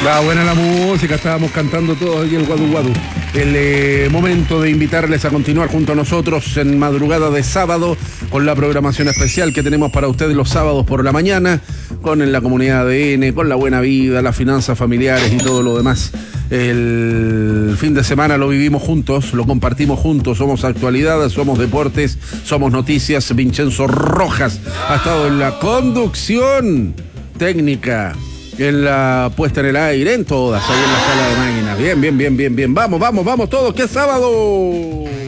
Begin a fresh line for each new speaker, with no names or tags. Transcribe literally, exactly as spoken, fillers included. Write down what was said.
Va buena la música, estábamos cantando todos ahí el guadu guadu. El eh, momento de invitarles a continuar junto a nosotros en madrugada de sábado con la programación especial que tenemos para ustedes los sábados por la mañana, con la comunidad A D N, con la buena vida, las finanzas familiares y todo lo demás. El fin de semana lo vivimos juntos, lo compartimos juntos, somos actualidad, somos deportes, somos noticias. Vincenzo Rojas ha estado en la conducción técnica, en la puesta en el aire, en todas, ahí en la sala de máquinas. Bien, bien, bien, bien, bien. Vamos, vamos, vamos todos, que es sábado.